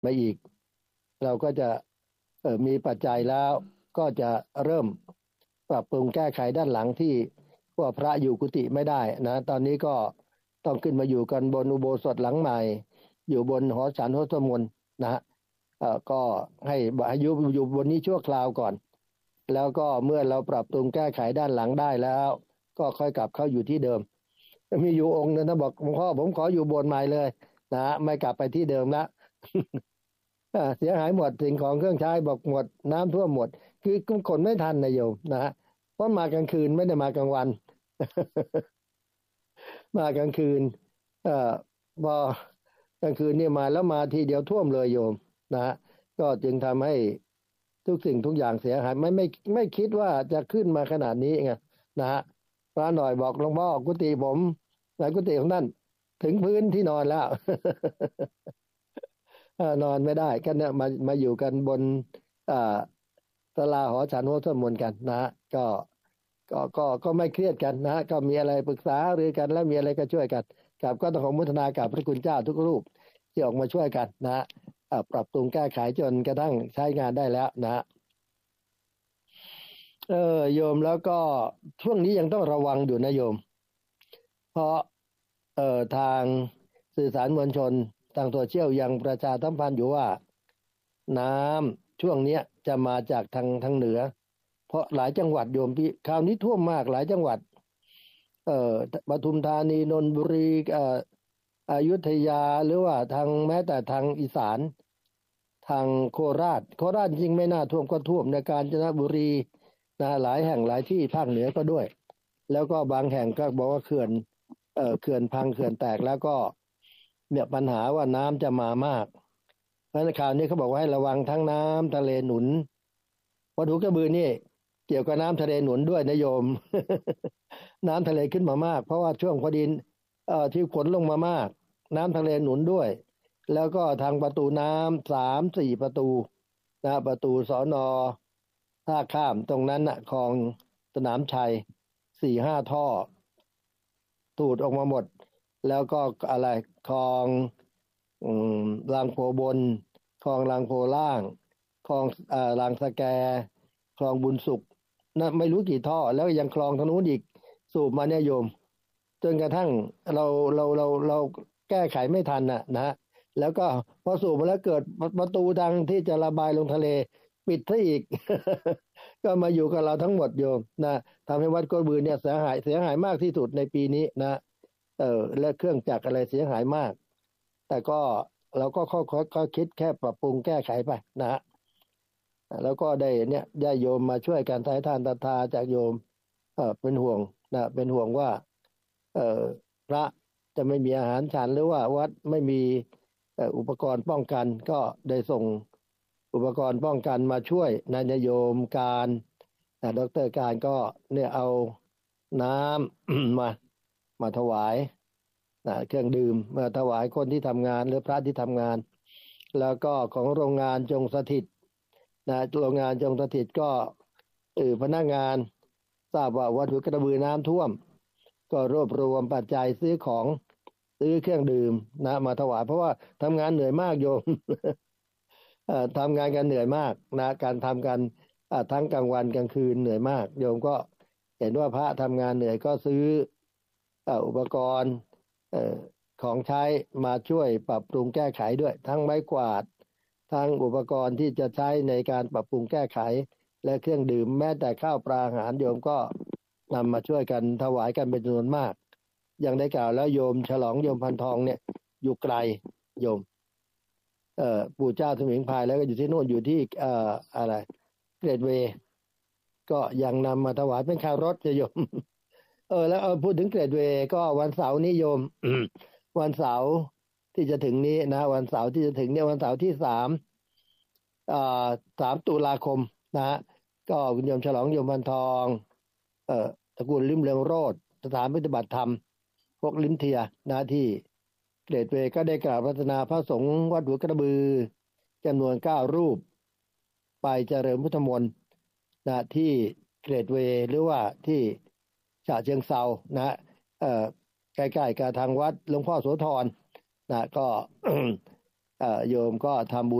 มาอีกเราก็จะมีปัจจัยแล้วก็จะเริ่มปรับปรุงแก้ไขด้านหลังที่ว่าพระอยู่กุฏิไม่ได้นะตอนนี้ก็ต้องขึ้นมาอยู่กันบนอุโบสถหลังใหม่อยู่บนหอฉันหอสมุนนะฮะก็ให้อายุอยู่บนนี้ชั่วคราวก่อนแล้วก็เมื่อเราปรับปรุงแก้ไขด้านหลังได้แล้วก็ค่อยกลับเข้าอยู่ที่เดิมมีอยู่องค์นึงนะบอกหลวงพ่อผมขออยู่บนใหม่เลยนะไม่กลับไปที่เดิมละเสียหายหมดสิ่งของเครื่องใช้บอกหมดน้ำท่วมหมดคือคนไม่ทันนะโยมนะฮะเพราะมากลางคืนไม่ได้มากลางวันมากลางคืนพอกลางคืนเนี่ยมาแล้วมาทีเดียวท่วมเลยโยมนะฮะก็จึงทำให้ทุกสิ่งทุกอย่างเสียหายไม่คิดว่าจะขึ้นมาขนาดนี้ไงนะฮะพระหน่อยบอกหลวงพ่อกุฏิผมในกุฏิของท่านถึงพื้นที่นอนแล้ว นอนไม่ได้ก็เนี่ยมาอยู่กันบนอ่าศาลาหอฉันหัวสวดมนต์กันนะฮะก็ไม่เครียดกันนะฮะก็มีอะไรปรึกษาหรือกันแล้วมีอะไรก็ช่วยกันกับก็ต้องขอมุทนากับพระคุณเจ้าทุกรูปที่ออกมาช่วยกันนะฮะปรับปรุงแก้ไขจนกระทั่งใช้งานได้แล้วนะฮะโยมแล้วก็ช่วงนี้ยังต้องระวังอยู่นะโยมเพราะทางสื่อสารมวลชนทางโซเชียลยังประชาสัมพันธ์อยู่ว่าน้ำช่วงนี้จะมาจากทางเหนือเพราะหลายจังหวัดโยมพี่คราวนี้ท่วมมากหลายจังหวัดปทุมธานีนนทบุรีอยุธยาหรือว่าทางแม้แต่ทางอีสานทางโคราชจริงไม่น่าท่วมก็ท่วมในกาญจนบุรีนะหลายแห่งหลายที่ภาคเหนือก็ด้วยแล้วก็บางแห่งก็บอกว่าเขื่อนพังเขื่อนแตกแล้วก็เนี่ยปัญหาว่าน้ำจะมามากเพราะในข่าวนี้เขาบอกว่าให้ระวังทั้งน้ำทะเลหนุนวัดหูกระบือนี่เกี่ยวกับน้ำทะเลหนุนด้วยนะโยม น้ำทะเลขึ้นมามากเพราะว่าช่วงพอดีที่ฝนลงมามากน้ำทะเลหนุนด้วยแล้วก็ทางประตูน้ำ3-4ประตูนะประตูสนท่าข้ามตรงนั้นน่ะคลองสนามชัย4-5ท่อตูดออกมาหมดแล้วก็อะไรคลองรางโพบนคลองรางโพล่างคลองรางสแกคลองบุญสุขนะไม่รู้กี่ท่อแล้วยังคลองทางนู้นอีกสูบมาเนี่ยโยมจนกระทั่งเราแก้ไขไม่ทันนะแล้วก็พอสูบมาแล้วเกิดประตูทางที่จะระบายลงทะเลปิดซะอีก ก็มาอยู่กับเราทั้งหมดโยมนะทำให้วัดโกบือเนี่ยเสียหายมากที่สุดในปีนี้นะและเครื่องจักรอะไรเสียหายมากแต่ก็เราก็ค่อยคิดแค่ปรับปรุงแก้ไขไปนะฮะแล้วก็ได้เนี่ยญาติโยมมาช่วยกันสายทานศรัทธาจากโยมเป็นห่วงนะเป็นห่วงว่าพระจะไม่มีอาหารฉันหรือว่าวัดไม่มีอุปกรณ์ป้องกันก็ได้ส่งอุปกรณ์ป้องกันมาช่วยนายโยมการดร.การก็เนี่ยเอาน้ำ มาถวายเครื่องดื่มมาถวายคนที่ทำงานหรือพระที่ทำงานแล้วก็ของโรงงานจงสถิตโรงงานจงสถิตก็พนักงานทราบว่าวัดหูกระบือน้ำท่วมก็รวบรวมปัจจัยซื้อเครื่องดื่มมาถวายเพราะว่าทำงานเหนื่อยมากโยม ทำงานกันเหนื่อยมากนะการทำกันทั้งกลางวันกลางคืนเหนื่อยมากโยมก็เห็นว่าพระทำงานเหนื่อยก็ซื้ออุปกรณ์ของใช้มาช่วยปรับปรุงแก้ไขด้วยทั้งไม้กวาดทั้งอุปกรณ์ที่จะใช้ในการปรับปรุงแก้ไขและเครื่องดื่มแม้แต่ข้าวปลาอาหารโยมก็นำมาช่วยกันถวายกันเป็นจำนวนมากอย่างได้กล่าวแล้วโยมฉลองโยมพันทองเนี่ยอยู่ไกลโยมปู่เจ้าสมิงพรายแล้วก็อยู่ที่โน่นอยู่ที่อะไรเกรดเวย์ก็ยังนำมาถวายเป็นข้าวรถโยมแล้วพูดถึงเกรดเวย์ก็วันเสาร์นี้โยม วันเสาร์ที่จะถึงนี้นะวันเสาร์ที่จะถึงเนี่ยวันเสาร์ที่3 ตุลาคมนะฮะก็คุณโยมฉลองโยมพันทองตระกูลลิ้มเรืองโรจน์สถานปฏิบัติธรรมพวกลิ้นเทียนะที่เกรดเวย์ก็ได้กราบรัตนาพระสงฆ์วัดหัวกระบือจำนวน9รูปไปเจริญพุทธมนต์นะที่เกรดเวย์หรือว่าที่ฉะเชิงเทรานะใกล้ๆกับทางวัดหลวงพ่อโสธรนะก็โยมก็ทำบุญ